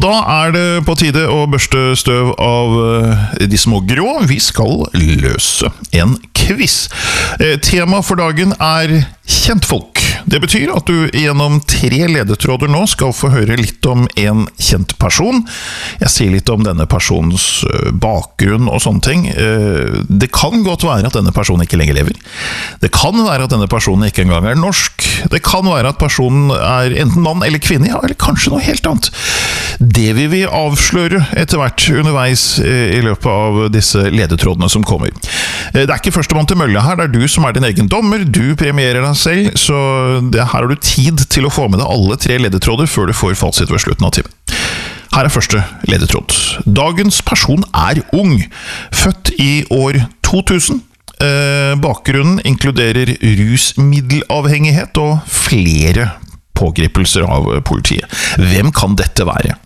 da det på tide å børste støv av de små grå. Vi skal løse en quiz. Tema for dagen kjentfolk. Det betyr at du gjennom 3 ledetråder nå skal få høre litt om en kjent person. Jeg sier litt om denne personens bakgrunn og sånne ting. Det kan godt være at denne personen ikke lenger lever. Det kan være at denne personen ikke engang norsk. Det kan være at personen enten mann eller kvinne, ja, eller kanskje noe helt annet. Det vil vi avsløre etter hvert underveis i løpet av disse ledetrådene som kommer. Det ikke førstemann til mølla her, det du som din egen dommer. Du premierer deg selv, så her har du tid til å få med deg alle 3 ledetråder før du får fasit ved slutten av timen. Her første ledetråd. Dagens person ung, født i år 2000. Bakgrunnen inkluderer rusmiddelavhengighet og flere pågripelser av politiet. Hvem kan dette være?